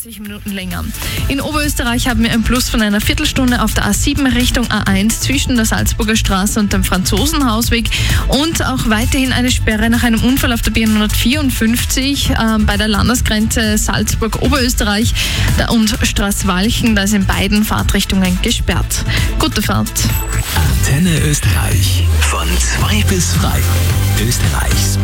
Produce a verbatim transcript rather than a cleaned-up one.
zwanzig Minuten länger. In Oberösterreich haben wir ein Plus von einer Viertelstunde auf der A sieben Richtung A eins zwischen der Salzburger Straße und dem Franzosenhausweg und auch weiterhin eine Sperre nach einem Unfall auf der B hundertvierundfünfzig äh, bei der Landesgrenze Salzburg-Oberösterreich und Straßwalchen. Da ist in beiden Fahrtrichtungen gesperrt. Gute Fahrt. Antenne Österreich. Von zwei bis frei. Österreichs